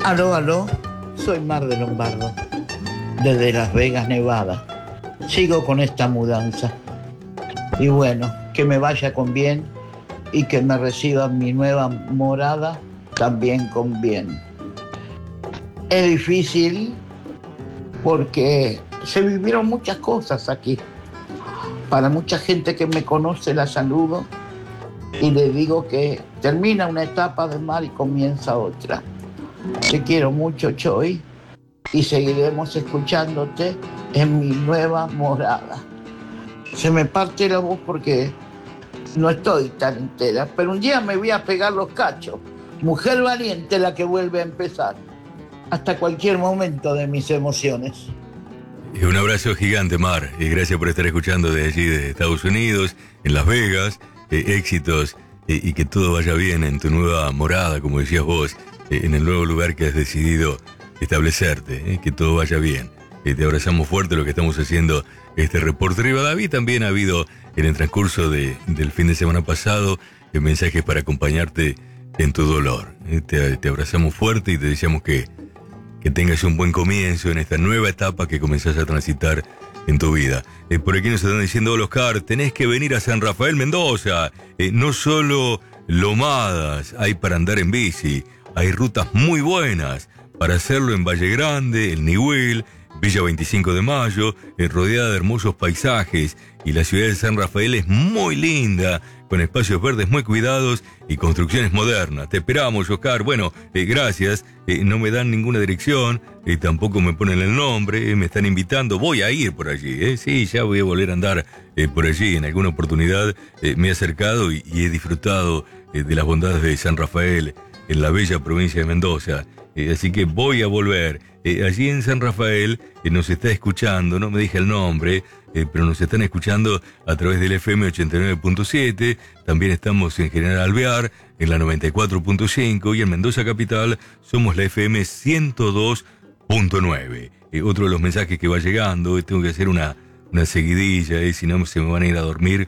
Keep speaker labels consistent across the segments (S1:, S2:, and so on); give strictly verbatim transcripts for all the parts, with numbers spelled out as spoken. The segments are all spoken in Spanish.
S1: Aló, aló, soy Mar de Lombardo, desde Las Vegas, Nevada. Sigo con esta mudanza. Y bueno, que me vaya con bien y que me reciba mi nueva morada también con bien. Es difícil porque se vivieron muchas cosas aquí. Para mucha gente que me conoce la saludo y le digo que termina una etapa de Mar y comienza otra. Te quiero mucho, Choy, y seguiremos escuchándote en mi nueva morada. Se me parte la voz porque no estoy tan entera, pero un día me voy a pegar los cachos. Mujer valiente la que vuelve a empezar, hasta cualquier momento de mis emociones.
S2: Un abrazo gigante, Mar, y gracias por estar escuchando desde allí, de Estados Unidos, en Las Vegas, eh, éxitos, eh, y que todo vaya bien en tu nueva morada, como decías vos, eh, en el nuevo lugar que has decidido establecerte, eh, que todo vaya bien. Eh, te abrazamos fuerte lo que estamos haciendo este reporte Rivadavia. También ha habido en el transcurso de, del fin de semana pasado eh, mensajes para acompañarte en tu dolor. Eh, te, te abrazamos fuerte y te deseamos que, que tengas un buen comienzo en esta nueva etapa que comenzás a transitar en tu vida. Eh, por aquí nos están diciendo, hola Oscar, tenés que venir a San Rafael, Mendoza. Eh, no solo lomadas hay para andar en bici, hay rutas muy buenas para hacerlo en Valle Grande, el Nihuel, Villa veinticinco de Mayo, eh, rodeada de hermosos paisajes, y la ciudad de San Rafael es muy linda, con espacios verdes muy cuidados y construcciones modernas. Te esperamos, Oscar. Bueno, eh, gracias. Eh, no me dan ninguna dirección, eh, tampoco me ponen el nombre, eh, me están invitando. Voy a ir por allí, eh. Sí, ya voy a volver a andar eh, por allí. En alguna oportunidad eh, me he acercado y, y he disfrutado eh, de las bondades de San Rafael, en la bella provincia de Mendoza. Eh, así que voy a volver. Eh, allí en San Rafael eh, nos está escuchando, no me dije el nombre, eh, pero nos están escuchando a través del F M ochenta y nueve punto siete. También estamos en General Alvear, en la noventa y cuatro punto cinco, y en Mendoza Capital somos la F M ciento dos punto nueve. Eh, otro de los mensajes que va llegando, eh, tengo que hacer una, una seguidilla, eh, si no se me van a ir a dormir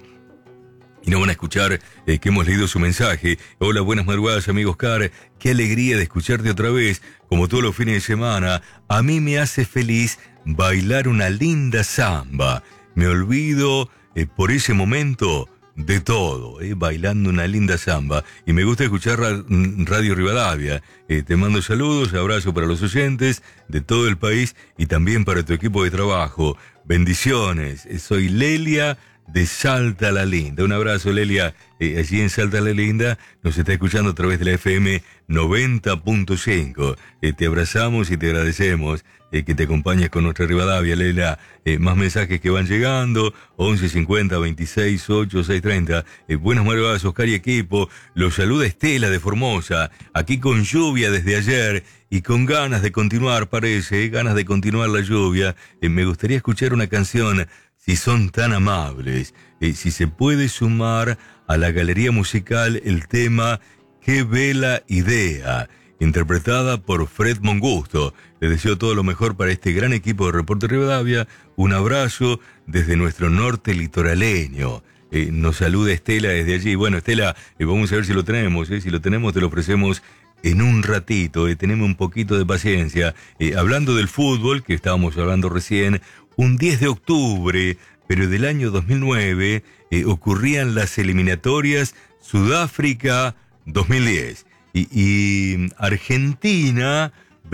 S2: y no van a escuchar eh, que hemos leído su mensaje. Hola, buenas madrugadas, amigo Oscar. Qué alegría de escucharte otra vez, como todos los fines de semana. A mí me hace feliz bailar una linda samba. Me olvido eh, por ese momento de todo, eh, bailando una linda samba. Y me gusta escuchar ra- Radio Rivadavia. Eh, te mando saludos, abrazo para los oyentes de todo el país y también para tu equipo de trabajo. Bendiciones. Eh, soy Lelia de Salta la Linda. Un abrazo, Lelia. Eh, allí en Salta la Linda nos está escuchando a través de la F M noventa punto cinco. Eh, te abrazamos y te agradecemos eh, que te acompañes con nuestra Rivadavia, Lelia. Eh, más mensajes que van llegando, once cincuenta veintiséis ocho seis treinta. Eh, buenas madrugadas, Oscar y equipo. Los saluda Estela de Formosa, aquí con lluvia desde ayer y con ganas de continuar, parece, eh, ganas de continuar la lluvia. Eh, me gustaría escuchar una canción, si son tan amables, eh, si se puede sumar a la galería musical el tema Qué bella idea, interpretada por Fred Mongusto. Les deseo todo lo mejor para este gran equipo de Reporte Rivadavia. Un abrazo desde nuestro norte litoraleño. Eh, nos saluda Estela desde allí. Bueno, Estela, eh, vamos a ver si lo tenemos. Eh. Si lo tenemos, te lo ofrecemos en un ratito. Eh. Tenemos un poquito de paciencia. Eh, hablando del fútbol, que estábamos hablando recién, un diez de octubre, pero del año dos mil nueve, eh, ocurrían las eliminatorias Sudáfrica dos mil diez. Y, y Argentina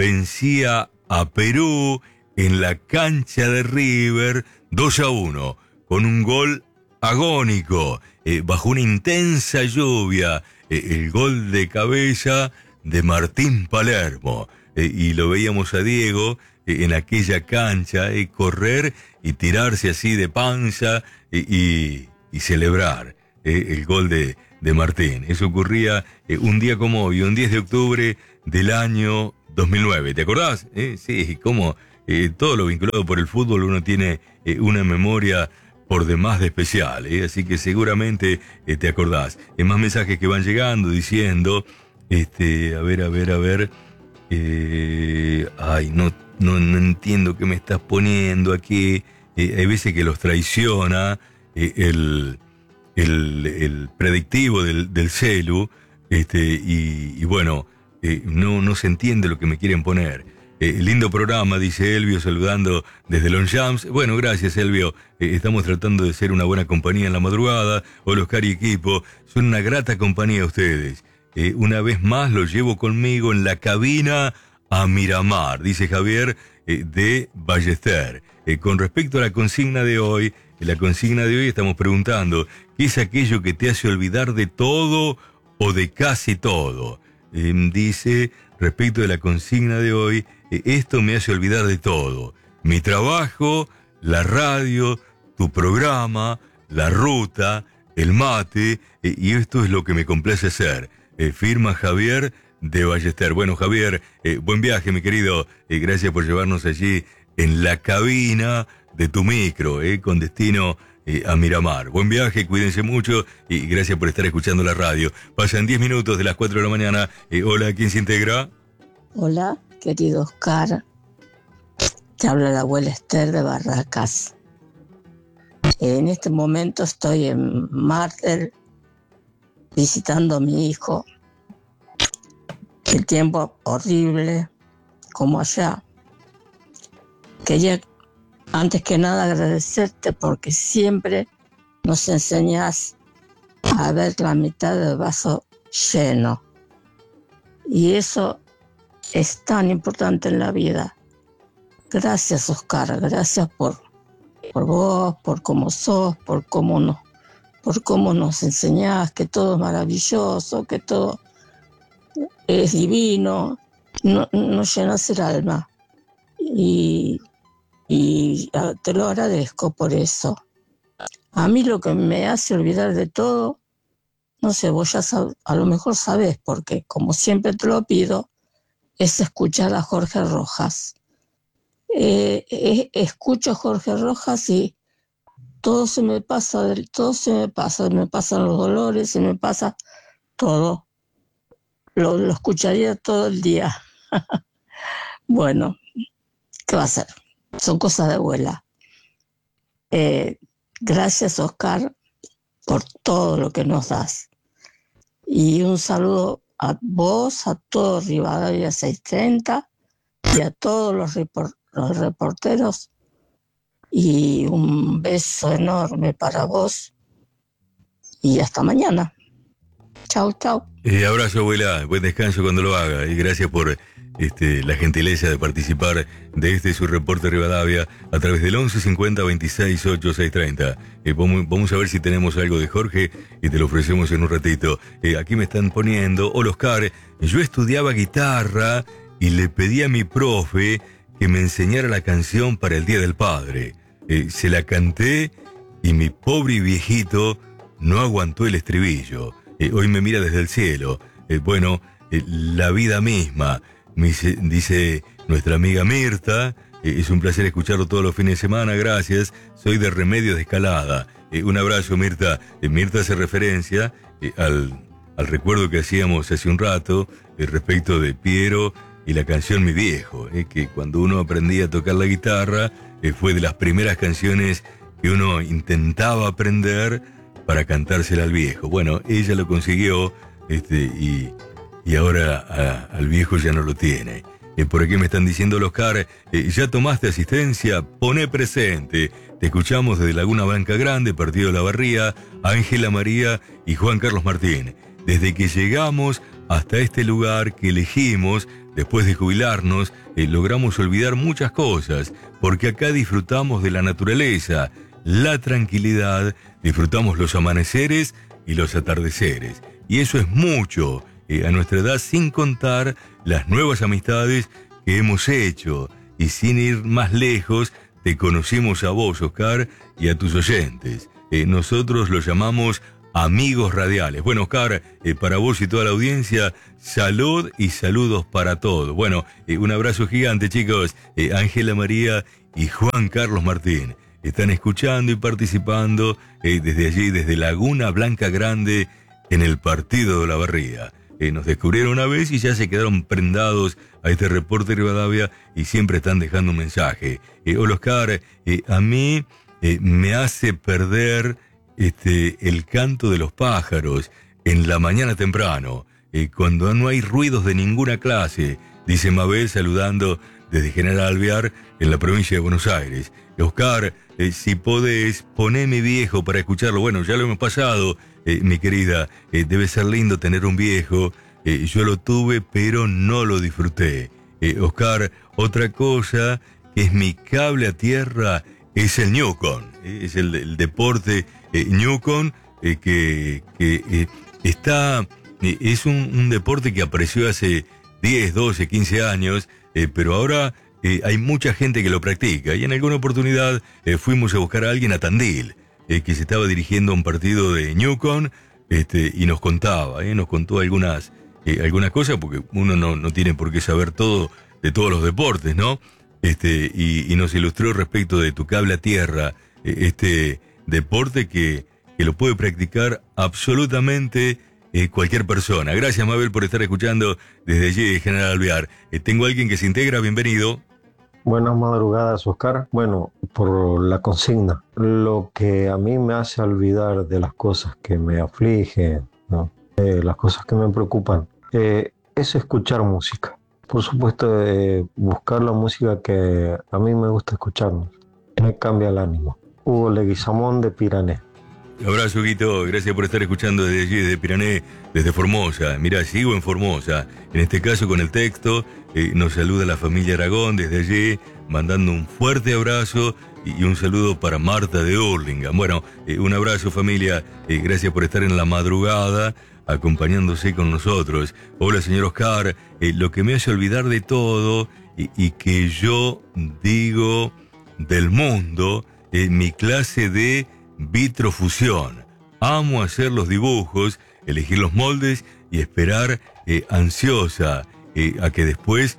S2: vencía a Perú en la cancha de River dos a uno, con un gol agónico, eh, bajo una intensa lluvia, eh, el gol de cabeza de Martín Palermo. Eh, y lo veíamos a Diego en aquella cancha, eh, correr y tirarse así de panza eh, y, y celebrar eh, el gol de, de Martín. Eso ocurría eh, un día como hoy, un diez de octubre del año dos mil nueve. ¿Te acordás? Eh, sí, como eh, todo lo vinculado por el fútbol, uno tiene eh, una memoria por demás de especial, eh, así que seguramente eh, te acordás. Eh, más mensajes que van llegando diciendo, este, a ver, a ver, a ver, eh, ay, no No, no entiendo qué me estás poniendo aquí. Eh, hay veces que los traiciona eh, el, el, el predictivo del, del celu. Este, y, y bueno, eh, no, no se entiende lo que me quieren poner. Eh, lindo programa, dice Elvio, saludando desde Longchamps. Bueno, gracias, Elvio. Eh, estamos tratando de ser una buena compañía en la madrugada. Hola, Oscar y equipo. Son una grata compañía ustedes. Eh, una vez más los llevo conmigo en la cabina a Miramar, dice Javier eh, de Ballester. Eh, con respecto a la consigna de hoy, en la consigna de hoy estamos preguntando, ¿qué es aquello que te hace olvidar de todo o de casi todo? Eh, dice, respecto de la consigna de hoy, eh, esto me hace olvidar de todo. Mi trabajo, la radio, tu programa, la ruta, el mate, eh, y esto es lo que me complace hacer. Eh, firma Javier de Ballester. Bueno, Javier, eh, buen viaje, mi querido. Eh, gracias por llevarnos allí en la cabina de tu micro, eh, con destino eh, a Miramar. Buen viaje, cuídense mucho y gracias por estar escuchando la radio. Pasan diez minutos de las cuatro de la mañana. Eh, hola, ¿quién se integra?
S3: Hola, querido Oscar. Te habla la abuela Esther de Barracas. En este momento estoy en Martel visitando a mi hijo. El tiempo horrible, como allá. Quería, antes que nada, agradecerte porque siempre nos enseñás a ver la mitad del vaso lleno. Y eso es tan importante en la vida. Gracias, Oscar, gracias por, por vos, por cómo sos, por cómo, nos, por cómo nos enseñás que todo es maravilloso, que todo es divino, no, nos llenas el alma. Y, y te lo agradezco por eso. A mí lo que me hace olvidar de todo, no sé, vos ya sab, a lo mejor sabés, porque como siempre te lo pido, es escuchar a Jorge Rojas. Eh, eh, escucho a Jorge Rojas y todo se me pasa, todo se me pasa, me pasan los dolores, se me pasa todo. Lo, lo escucharía todo el día. Bueno, ¿qué va a hacer? Son cosas de abuela. Eh, gracias, Oscar, por todo lo que nos das. Y un saludo a vos, a todo Rivadavia seiscientos treinta y a todos los, report, los reporteros. Y un beso enorme para vos. Y hasta mañana. Chau, chau.
S2: Eh, abrazo, abuela. Buen descanso cuando lo haga. Y gracias por este, la gentileza de participar de este su reporte Rivadavia a través del once cincuenta veintiséis ochenta y seis treinta. Eh, vamos, vamos a ver si tenemos algo de Jorge y te lo ofrecemos en un ratito. Eh, aquí me están poniendo, hola Oscar, yo estudiaba guitarra y le pedí a mi profe que me enseñara la canción para el Día del Padre. Eh, se la canté y mi pobre viejito no aguantó el estribillo. Eh, hoy me mira desde el cielo. Eh, bueno, eh, la vida misma, me dice, dice nuestra amiga Mirta. Eh, es un placer escucharlo todos los fines de semana, gracias. Soy de Remedios de Escalada. Eh, un abrazo, Mirta. Eh, Mirta hace referencia eh, al, al recuerdo que hacíamos hace un rato eh, respecto de Piero y la canción Mi Viejo, eh, que cuando uno aprendía a tocar la guitarra eh, fue de las primeras canciones que uno intentaba aprender para cantársela al viejo. Bueno, ella lo consiguió este, y, y ahora a, al viejo ya no lo tiene. Eh, por aquí me están diciendo, Oscar, eh, ¿ya tomaste asistencia? Poné presente. Te escuchamos desde Laguna Blanca Grande, Partido de la Barría, Ángela María y Juan Carlos Martín. Desde que llegamos hasta este lugar que elegimos, después de jubilarnos, eh, logramos olvidar muchas cosas, porque acá disfrutamos de la naturaleza, la tranquilidad, disfrutamos los amaneceres y los atardeceres. Y eso es mucho eh, a nuestra edad, sin contar las nuevas amistades que hemos hecho. Y sin ir más lejos, te conocimos a vos, Oscar, y a tus oyentes. Eh, nosotros los llamamos amigos radiales. Bueno, Oscar, eh, para vos y toda la audiencia, salud y saludos para todos. Bueno, eh, un abrazo gigante, chicos. Eh, Ángela María y Juan Carlos Martín están escuchando y participando eh, desde allí, desde Laguna Blanca Grande, en el Partido de la Barría. Eh, nos descubrieron una vez y ya se quedaron prendados a este reporte de Rivadavia y siempre están dejando un mensaje. Eh, hola, Oscar, eh, a mí eh, me hace perder este, el canto de los pájaros en la mañana temprano. eh, cuando no hay ruidos de ninguna clase, dice Mabel saludando desde General Alvear en la provincia de Buenos Aires. Oscar, eh, si podés, poné mi viejo para escucharlo. Bueno, ya lo hemos pasado, eh, mi querida, eh, debe ser lindo tener un viejo. Eh, yo lo tuve, pero no lo disfruté. Eh, Oscar, otra cosa que es mi cable a tierra es el Newcon, eh, es el, el deporte eh, Newcon, eh, que, que eh, está, eh, es un, un deporte que apareció hace diez, doce, quince años, eh, pero ahora eh, hay mucha gente que lo practica, y en alguna oportunidad eh, fuimos a buscar a alguien a Tandil, eh, que se estaba dirigiendo a un partido de Newcon, este, y nos contaba, eh, nos contó algunas, eh, algunas cosas, porque uno no, no tiene por qué saber todo de todos los deportes, ¿no? Este, y, y nos ilustró respecto de tu cable a tierra, eh, este deporte que, que lo puede practicar absolutamente eh, cualquier persona. Gracias, Mabel, por estar escuchando desde allí, General Alvear. Eh, tengo a alguien que se integra, bienvenido.
S4: Buenas madrugadas, Oscar. Bueno, por la consigna, lo que a mí me hace olvidar de las cosas que me afligen, ¿no? Eh, las cosas que me preocupan, eh, es escuchar música. Por supuesto, eh, buscar la música que a mí me gusta escuchar, me cambia el ánimo. Hugo Leguizamón de Pirané.
S2: Abrazo, Guito, gracias por estar escuchando desde allí, desde Pirané, desde Formosa. Mirá, sigo en Formosa, en este caso con el texto, eh, nos saluda la familia Aragón desde allí, mandando un fuerte abrazo y un saludo para Marta de Hurlingham. Bueno, eh, un abrazo, familia, eh, gracias por estar en la madrugada, acompañándose con nosotros. Hola, señor Oscar, eh, lo que me hace olvidar de todo y, y que yo digo del mundo, en mi clase de vitrofusión. Amo hacer los dibujos, elegir los moldes y esperar eh, ansiosa eh, a que después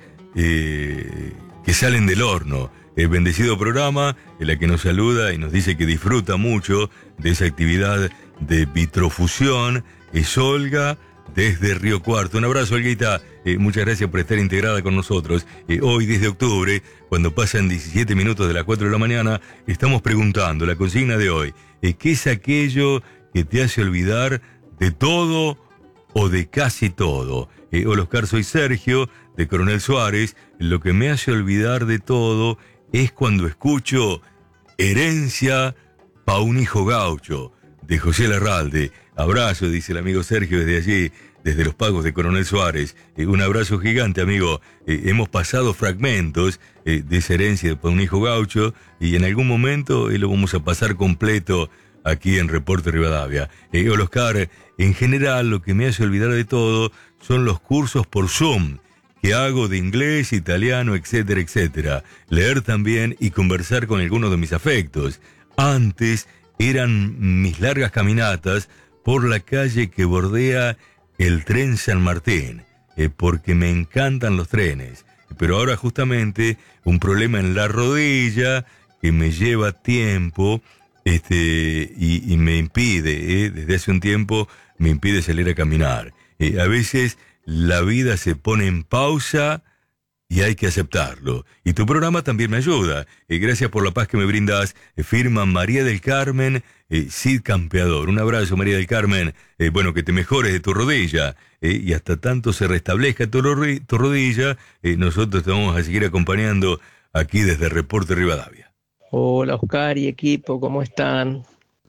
S2: eh, que salen del horno. El bendecido programa en la que nos saluda y nos dice que disfruta mucho de esa actividad de vitrofusión es Olga desde Río Cuarto. Un abrazo, Olguita. Eh, muchas gracias por estar integrada con nosotros. Eh, hoy, diez de octubre, cuando pasan diecisiete minutos de las cuatro de la mañana, estamos preguntando la consigna de hoy. Eh, ¿Qué es aquello que te hace olvidar de todo o de casi todo? Eh, hola, Oscar, soy Sergio, de Coronel Suárez. Lo que me hace olvidar de todo es cuando escucho Herencia pa' un hijo gaucho, de José Larralde. Abrazo, dice el amigo Sergio desde allí, desde los Pagos de Coronel Suárez. Eh, un abrazo gigante, amigo. Eh, hemos pasado fragmentos eh, de esa herencia para un hijo gaucho y en algún momento eh, lo vamos a pasar completo aquí en Reporte Rivadavia. Eh, hola, Oscar, en general lo que me hace olvidar de todo son los cursos por Zoom que hago de inglés, italiano, etcétera, etcétera. Leer también y conversar con algunos de mis afectos. Antes eran mis largas caminatas por la calle que bordea el tren San Martín, eh, porque me encantan los trenes. Pero ahora justamente un problema en la rodilla que me lleva tiempo este, y, y me impide, eh, desde hace un tiempo, me impide salir a caminar. Eh, a veces la vida se pone en pausa y hay que aceptarlo. Y tu programa también me ayuda. Eh, gracias por la paz que me brindas. Eh, firma María del Carmen, eh, Cid Campeador. Un abrazo, María del Carmen. Eh, bueno, que te mejores de tu rodilla. Eh, y hasta tanto se restablezca tu, ro- tu rodilla, eh, nosotros te vamos a seguir acompañando aquí desde Reporte Rivadavia.
S5: Hola, Oscar y equipo, ¿cómo están?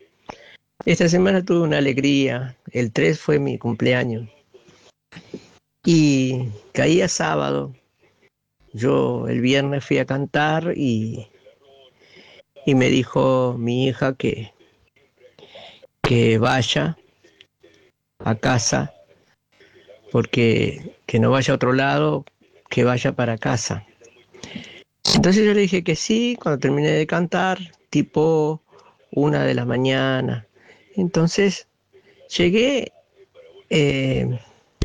S5: Esta semana tuve una alegría. El tres fue mi cumpleaños. Y caía sábado. Yo el viernes fui a cantar y, y me dijo mi hija que, que vaya a casa, porque que no vaya a otro lado, que vaya para casa. Entonces yo le dije que sí, cuando terminé de cantar, tipo una de la mañana. Entonces llegué eh,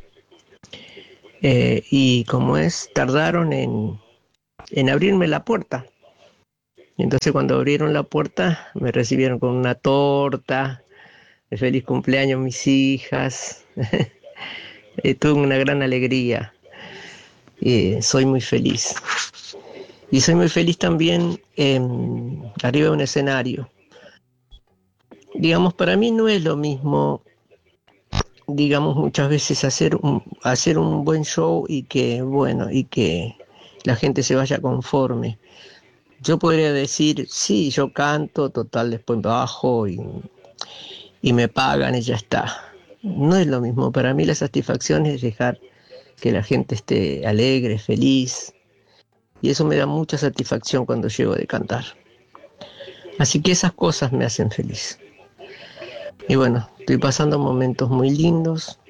S5: Eh, y como es, tardaron en, en abrirme la puerta. Entonces cuando abrieron la puerta me recibieron con una torta, de feliz cumpleaños mis hijas. eh, tuve una gran alegría. Eh, soy muy feliz. Y soy muy feliz también eh, arriba de un escenario. Digamos, para mí no es lo mismo digamos, muchas veces hacer un, hacer un buen show y que, bueno, y que la gente se vaya conforme. Yo podría decir, sí, yo canto, total, después bajo y, y me pagan y ya está. No es lo mismo. Para mí la satisfacción es dejar que la gente esté alegre, feliz. Y eso me da mucha satisfacción cuando llego de cantar. Así que esas cosas me hacen feliz. Y bueno, estoy pasando momentos muy lindos.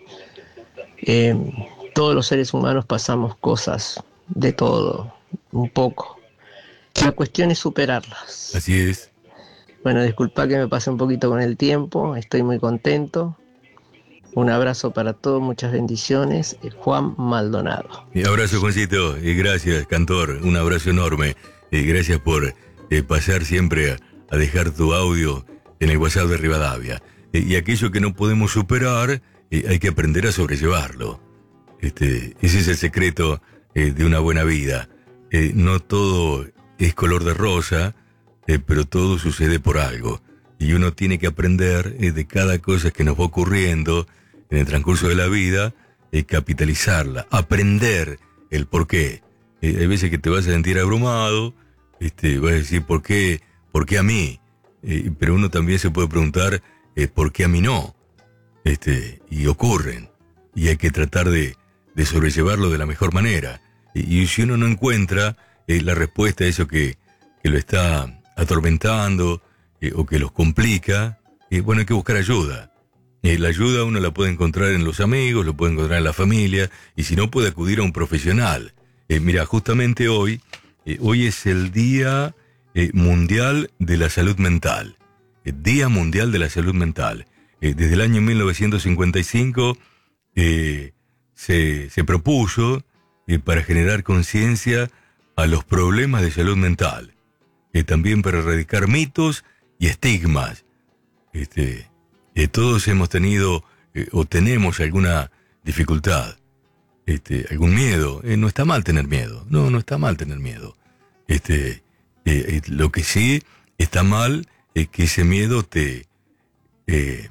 S5: Eh, todos los seres humanos pasamos cosas de todo, un poco. La cuestión es superarlas.
S2: Así es.
S5: Bueno, disculpa que me pase un poquito con el tiempo, estoy muy contento. Un abrazo para todos, muchas bendiciones. Juan Maldonado.
S2: Un abrazo, Juancito, y gracias, cantor, un abrazo enorme. Y gracias por eh, pasar siempre a, a dejar tu audio en el WhatsApp de Rivadavia. Eh, y aquello que no podemos superar, eh, hay que aprender a sobrellevarlo. Este, ese es el secreto eh, de una buena vida. Eh, no todo es color de rosa, eh, pero todo sucede por algo. Y uno tiene que aprender eh, de cada cosa que nos va ocurriendo en el transcurso de la vida, eh, capitalizarla, aprender el por qué. Eh, hay veces que te vas a sentir abrumado, este, vas a decir, ¿por qué, por qué a mí? Eh, pero uno también se puede preguntar, eh, ¿por qué a mí no? Este, y ocurren. Y hay que tratar de, de sobrellevarlo de la mejor manera. Y, y si uno no encuentra eh, la respuesta a eso que, que lo está atormentando eh, o que los complica, eh, bueno, hay que buscar ayuda. Eh, la ayuda uno la puede encontrar en los amigos, lo puede encontrar en la familia, y si no, puede acudir a un profesional. Eh, mira, justamente hoy, eh, hoy es el Día eh, Mundial de la Salud Mental. Eh, Día Mundial de la Salud Mental. Eh, desde el año mil novecientos cincuenta y cinco eh, se, se propuso eh, para generar conciencia a los problemas de salud mental. Eh, también para erradicar mitos y estigmas. Este... Eh, todos hemos tenido eh, o tenemos alguna dificultad, este, algún miedo. Eh, no está mal tener miedo, no, no está mal tener miedo. Este, eh, eh, lo que sí está mal es que ese miedo te, eh,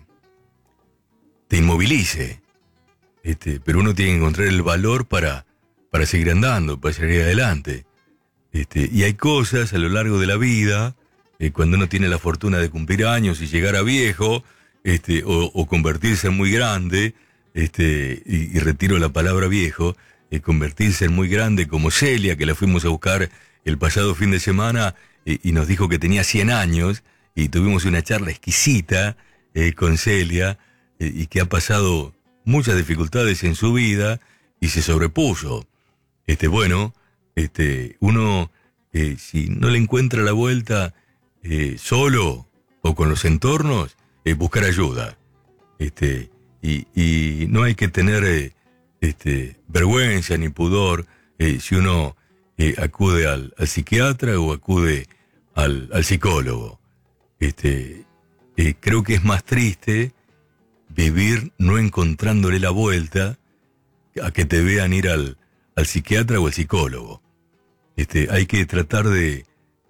S2: te inmovilice. Este, pero uno tiene que encontrar el valor para, para seguir andando, para seguir adelante. Este, y hay cosas a lo largo de la vida, eh, cuando uno tiene la fortuna de cumplir años y llegar a viejo, Este, o, o convertirse en muy grande, este, y, y retiro la palabra viejo, eh, convertirse en muy grande como Celia, que la fuimos a buscar el pasado fin de semana, eh, y nos dijo que tenía cien años, y tuvimos una charla exquisita eh, con Celia, eh, y que ha pasado muchas dificultades en su vida, y se sobrepuso. Este, bueno, este, uno, eh, si no le encuentra la vuelta eh, solo, o con los entornos, Eh, buscar ayuda, este, y, y no hay que tener eh, este, vergüenza ni pudor eh, si uno eh, acude al, al psiquiatra o acude al, al psicólogo. Este, eh, creo que es más triste vivir no encontrándole la vuelta a que te vean ir al, al psiquiatra o al psicólogo. Este, hay que tratar de,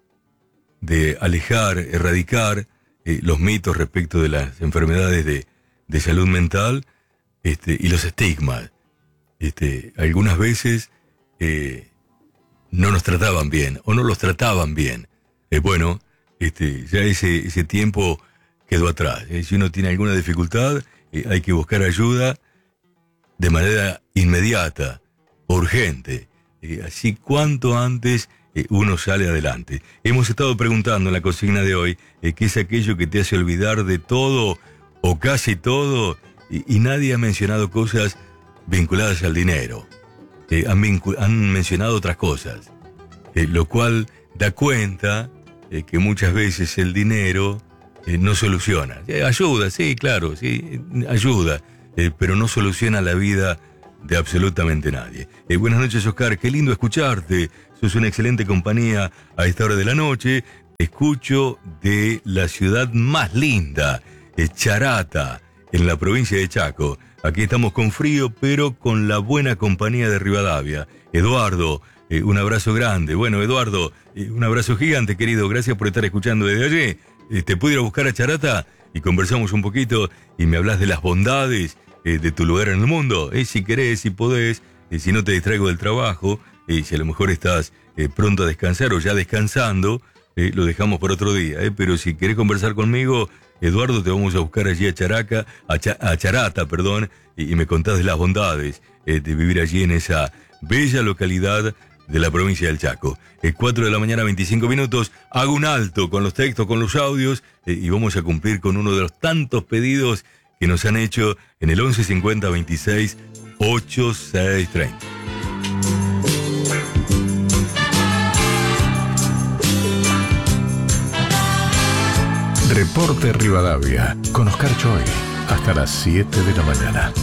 S2: de alejar, erradicar Eh, los mitos respecto de las enfermedades de, de salud mental este, y los estigmas. Este, algunas veces eh, no nos trataban bien o no los trataban bien. Eh, bueno, este, ya ese, ese tiempo quedó atrás. Eh, si uno tiene alguna dificultad, eh, hay que buscar ayuda de manera inmediata, urgente. Eh, así cuanto antes eh, uno sale adelante. Hemos estado preguntando en la consigna de hoy eh, qué es aquello que te hace olvidar de todo o casi todo, y, y nadie ha mencionado cosas vinculadas al dinero. Eh, han, vincu- han mencionado otras cosas, eh, lo cual da cuenta eh, que muchas veces el dinero eh, no soluciona. Eh, ayuda, sí, claro, sí, ayuda, eh, pero no soluciona la vida de absolutamente nadie. Eh, buenas noches, Oscar, qué lindo escucharte. Sos una excelente compañía a esta hora de la noche. Escucho de la ciudad más linda, eh, Charata, en la provincia de Chaco. Aquí estamos con frío, pero con la buena compañía de Rivadavia. Eduardo, eh, un abrazo grande. Bueno, Eduardo, eh, un abrazo gigante, querido. Gracias por estar escuchando desde allí. Eh, te pude ir a buscar a Charata y conversamos un poquito y me hablas de las bondades eh, de tu lugar en el mundo. Eh, si querés, si podés, eh, si no te distraigo del trabajo, eh, si a lo mejor estás eh, pronto a descansar o ya descansando, eh, lo dejamos por otro día. Eh, pero si querés conversar conmigo, Eduardo, te vamos a buscar allí a Characa, a, Cha, a Charata, perdón, y, y me contás de las bondades eh, de vivir allí en esa bella localidad de la provincia del Chaco. Es cuatro de la mañana, veinticinco minutos. Hago un alto con los textos, con los audios, eh, y vamos a cumplir con uno de los tantos pedidos que nos han hecho en el once cincuenta veintiséis ochenta y seis treinta.
S6: Reporte Rivadavia con Oscar Choi hasta las siete de la mañana.